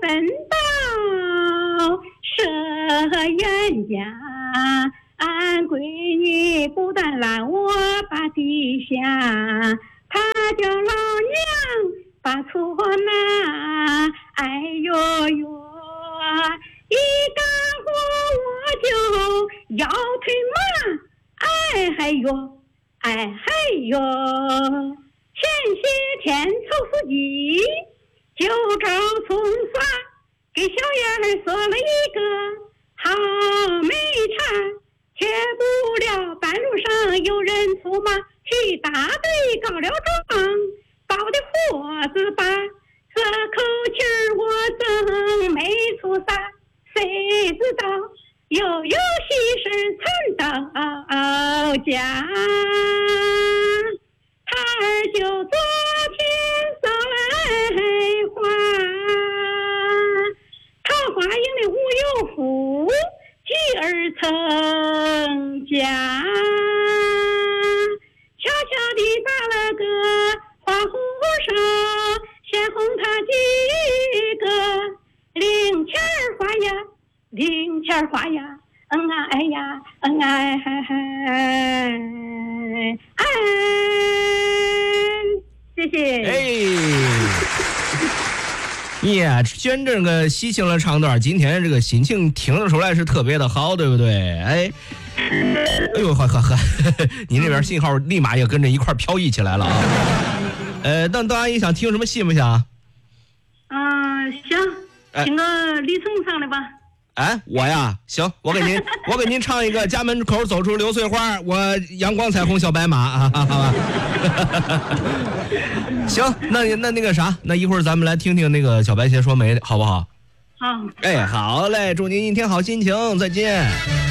奔到舍冤家，俺闺女不但拦我把地下，她叫老娘把错拿，哎呦呦，一干活我就腰腿麻，哎嗨呦，哎嗨呦，前些天凑数计，就照葱耍，给小燕儿说了一个好美茶，却不料半路上有人出马，去大队告了状，报的货子把这口气儿我真没出啥，谁知道又有喜事传到家，他儿就昨天捎来花，桃花营的无有福，继而成家，悄悄地打了个花壶上，先哄他几个零钱花呀，零钱花呀，哎呀，哎嗨嗨，哎，谢谢。 呀，真这个喜庆的唱段，今天这个心情听得出来是特别的好，对不对？哎呦呵，你那边信号立马也跟着一块飘逸起来了啊！邓阿姨想听什么戏不想？ 行，听个李聪唱的吧。 哎，我呀，行，我给您唱一个家门口走出刘翠花，我阳光彩虹小白马啊，好吧。行，那个啥，那一会儿咱们来听听那个小白鞋说媒的好不好？ 好。 哎，好嘞，祝您一天好心情，再见。